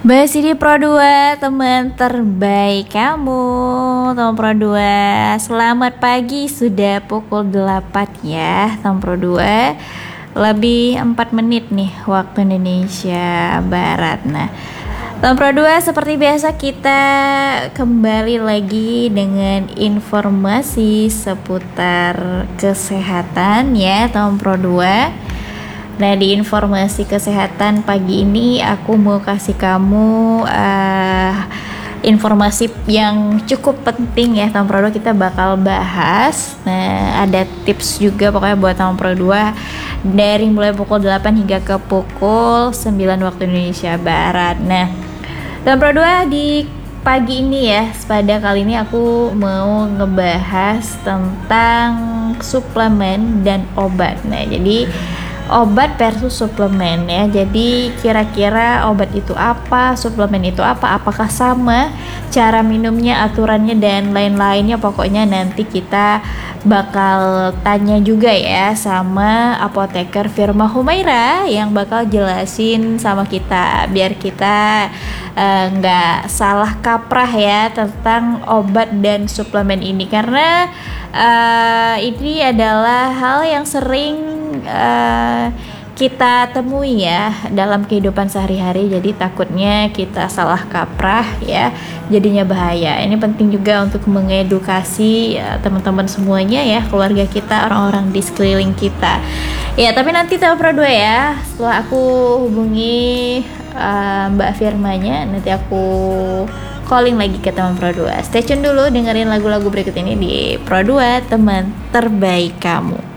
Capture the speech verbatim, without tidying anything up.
Bahas ini Pro dua, teman terbaik kamu. Teman Pro dua, selamat pagi, sudah pukul delapan ya, teman Pro dua. Lebih empat menit nih waktu Indonesia Barat. Nah, teman Pro dua, seperti biasa kita kembali lagi dengan informasi seputar kesehatan ya, teman Pro dua. Nah, di informasi kesehatan pagi ini aku mau kasih kamu uh, informasi yang cukup penting ya, teman Pro dua. Kita bakal bahas. Nah, ada tips juga pokoknya buat teman Pro dua dari mulai pukul delapan hingga ke pukul sembilan waktu Indonesia Barat. Nah, teman Pro dua, di pagi ini ya, pada kali ini aku mau ngebahas tentang suplemen dan obat. Nah, jadi obat versus suplemen ya. Jadi kira-kira obat itu apa, suplemen itu apa, apakah sama, cara minumnya, aturannya dan lain-lainnya. Pokoknya nanti kita bakal tanya juga ya sama apoteker Firma Humaira yang bakal jelasin sama kita biar kita nggak uh, salah kaprah ya tentang obat dan suplemen ini, karena uh, ini adalah hal yang sering Uh, kita temui ya dalam kehidupan sehari-hari. Jadi takutnya kita salah kaprah ya, jadinya bahaya. Ini penting juga untuk mengedukasi ya, teman-teman semuanya ya, keluarga kita, orang-orang di sekeliling kita ya. Tapi nanti teman Pro dua ya, setelah aku hubungi uh, Mbak Firmanya, nanti aku calling lagi ke teman Pro dua. Stay tune dulu, dengerin lagu-lagu berikut ini di Pro dua, teman terbaik kamu.